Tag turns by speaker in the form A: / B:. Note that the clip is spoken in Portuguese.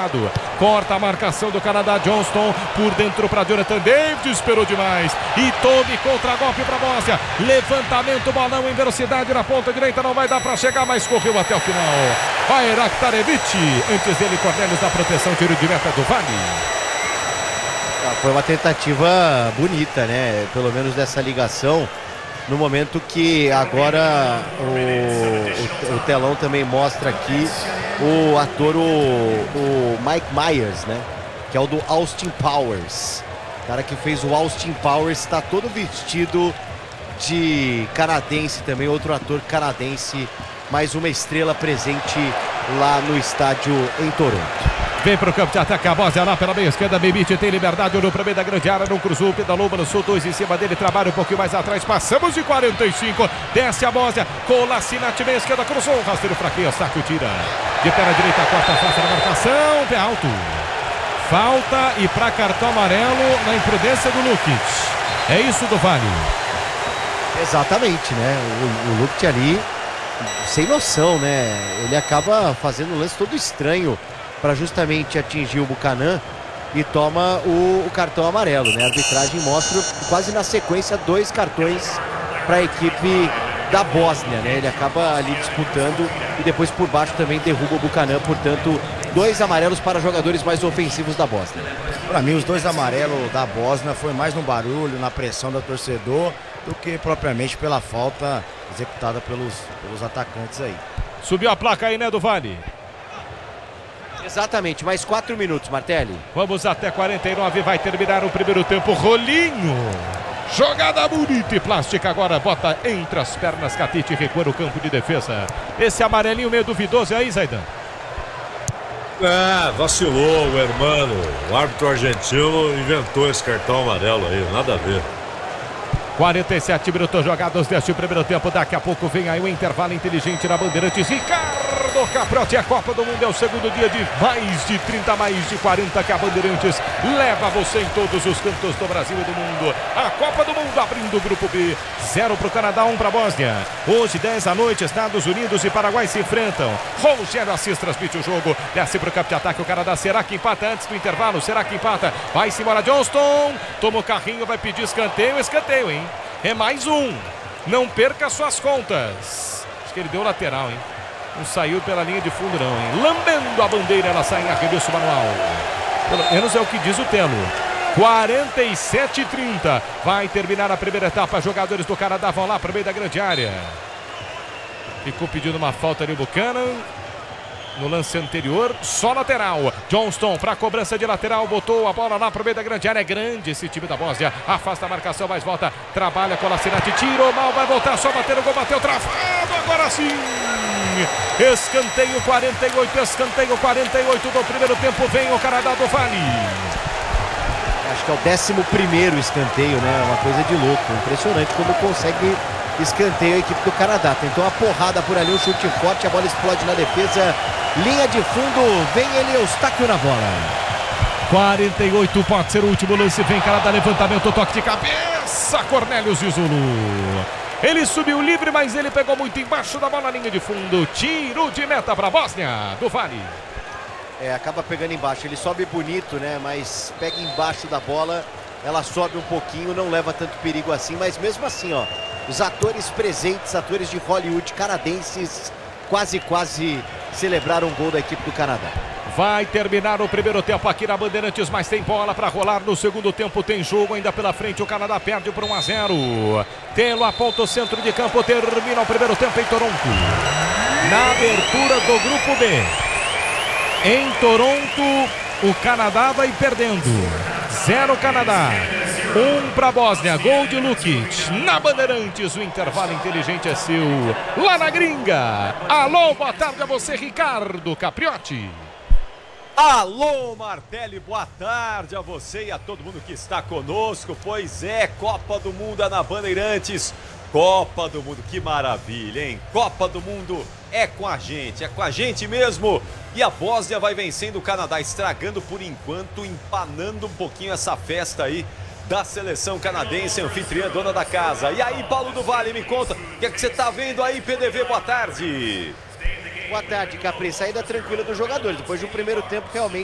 A: lado. Corta a marcação do Canadá. Johnston por dentro para Jonathan David. Esperou demais. E tome contra-golpe para a Bósnia. Levantamento, balão em velocidade na ponta direita. Não vai dar para chegar, mas correu até o final. Vai Raktarevic. Antes dele, Cornelius da proteção. Tiro de meta do Vale.
B: Foi uma tentativa bonita, né? Pelo menos dessa ligação. No momento que agora o telão também mostra aqui o ator, o Mike Myers, né? Que é o do Austin Powers. O cara que fez o Austin Powers está todo vestido de canadense também, outro ator canadense, mais uma estrela presente lá no estádio em Toronto.
A: Vem para o campo de ataque, a Bósnia lá pela meia esquerda. Bebite tem liberdade, olhou para o meio da grande área, não cruzou, pedalou, balançou, dois em cima dele, trabalha um pouquinho mais atrás, passamos de 45, desce a Bósnia, Kolasinac, meia esquerda, cruzou, rasteiro fraquinho, Sáquio tira, de pé na direita, corta a face na marcação, pé alto, falta e para cartão amarelo na imprudência do Lukic, é isso do Vale.
B: Exatamente, né, o Lukic ali, sem noção, né, ele acaba fazendo um lance todo estranho, para justamente atingir o Buchanan e toma o cartão amarelo, né? A arbitragem mostra quase na sequência 2 cartões para a equipe da Bósnia, né? Ele acaba ali disputando e depois por baixo também derruba o Buchanan, portanto 2 amarelos para jogadores mais ofensivos da Bósnia.
C: Para mim os 2 amarelos da Bósnia foi mais no barulho, na pressão do torcedor do que propriamente pela falta executada pelos atacantes aí.
A: Subiu a placa aí, né, do Vale?
B: Exatamente, mais 4 minutos, Martelli.
A: Vamos até 49, vai terminar o primeiro tempo. Rolinho, jogada bonita e plástica. Agora bota entre as pernas, Catite recua no campo de defesa. Esse amarelinho meio duvidoso aí, Zaidan.
D: Vacilou o hermano. O árbitro argentino inventou esse cartão amarelo aí, nada a ver.
A: 47 minutos jogados deste primeiro tempo. Daqui a pouco vem aí o intervalo inteligente na Bandeirantes. Ricardo Capriotti, a Copa do Mundo é o segundo dia de mais de 30, mais de 40 que a Bandeirantes leva você em todos os cantos do Brasil e do mundo. A Copa do Mundo abrindo o grupo B. 0 para o Canadá, 1 para a Bósnia. Hoje, 10 da noite, Estados Unidos e Paraguai se enfrentam. Rogério Assis transmite o jogo. Desce para o campo de ataque o Canadá. Será que empata antes do intervalo? Será que empata? Vai-se embora Johnston. Toma o carrinho, vai pedir escanteio. Escanteio, hein? É mais um. Não perca suas contas. Acho que ele deu lateral, hein? Não saiu pela linha de fundo, não, hein? Lambendo a bandeira, ela sai em arremesso manual. Pelo menos é o que diz o Telo. 47-30. Vai terminar a primeira etapa. Jogadores do Canadá vão lá para o meio da grande área. Ficou pedindo uma falta ali o Buchanan. No lance anterior, só lateral. Johnston para a cobrança de lateral, botou a bola lá para o meio da grande área. É grande esse time da Bósnia. Afasta a marcação, mas volta. Trabalha com a Kolasinac, tirou mal, vai voltar, só bater o gol, bateu travado. Agora sim. Escanteio 48, escanteio 48 do primeiro tempo. Vem o Canadá do Vale.
B: Acho que é o 11º escanteio, né? Uma coisa de louco. Impressionante como consegue escanteio a equipe do Canadá. Tentou uma porrada por ali, um chute forte, a bola explode na defesa. Linha de fundo, vem ele, Eustáquio na bola.
A: 48, pode ser o último lance. Vem Canadá, levantamento, toque de cabeça. Cornelius Zizulu. Ele subiu livre, mas ele pegou muito embaixo da bola, linha de fundo. Tiro de meta para a Bósnia do Vale.
B: Acaba pegando embaixo. Ele sobe bonito, né? Mas pega embaixo da bola. Ela sobe um pouquinho, não leva tanto perigo assim. Mas mesmo assim, ó, os atores presentes, atores de Hollywood canadenses, quase celebraram um gol da equipe do Canadá.
A: Vai terminar o primeiro tempo aqui na Bandeirantes, mas tem bola para rolar no segundo tempo, tem jogo ainda pela frente, o Canadá perde por 1-0. Telo aponta o centro de campo, termina o primeiro tempo em Toronto. Na abertura do grupo B. Em Toronto, o Canadá vai perdendo. 0 Canadá. 1 para a Bósnia, gol de Lukic. Na Bandeirantes, o intervalo inteligente é seu. Lá na gringa. Alô, boa tarde a você, Ricardo Capriotti.
E: Alô, Martelli, boa tarde a você e a todo mundo que está conosco. Pois é, Copa do Mundo na Bandeirantes. Copa do Mundo, que maravilha, hein? Copa do Mundo é com a gente mesmo. E a Bósnia vai vencendo o Canadá, estragando por enquanto, empanando um pouquinho essa festa aí da seleção canadense, anfitriã, dona da casa. E aí, Paulo do Vale, me conta, o que é que você tá vendo aí, PDV? Boa tarde.
B: Boa tarde, Capri. Saída tranquila dos jogadores. Depois de um primeiro tempo realmente